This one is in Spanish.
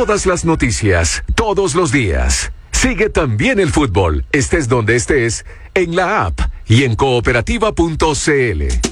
todas las noticias, todos los días. Sigue también el fútbol, estés donde estés, en la app y en cooperativa.cl.